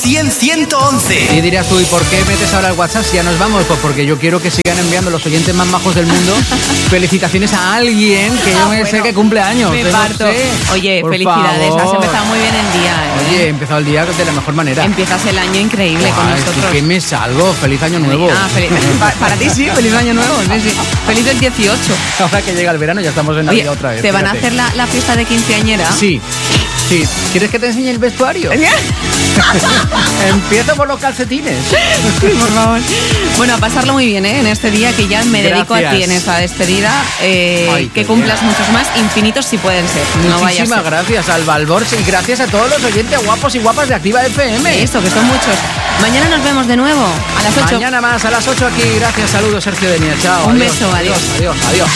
100-111. Y dirías tú, ¿y por qué metes ahora el WhatsApp si ya nos vamos? Pues porque yo quiero que sigan enviando los oyentes más majos del mundo felicitaciones a alguien que yo sé que cumple años. Me parto. Oye, felicidades, has empezado muy bien el día. Oye, he empezado el día de la mejor manera. Empiezas el año increíble con nosotros. ¿Qué me salgo? Feliz año nuevo. Para ti sí, feliz año nuevo. Sí. Feliz el 18. Ahora que llega el verano ya estamos en Navidad otra vez. ¿Te van a hacer la fiesta de quinceañera? Sí. ¿Quieres que te enseñe el vestuario? Empiezo por los calcetines. Sí, por favor. Bueno, a pasarlo muy bien, en este día que ya me dedico a ti en esta despedida. Que cumplas muchos más, infinitos si pueden ser. Muchísimas gracias, Alba Alborz, y gracias a todos los oyentes guapos y guapas de Activa FM. Eso, que son muchos. Mañana nos vemos de nuevo a las 8. Mañana más a las 8 aquí. Gracias, saludos, Sergio Denia. Chao. Un beso, adiós. Adiós.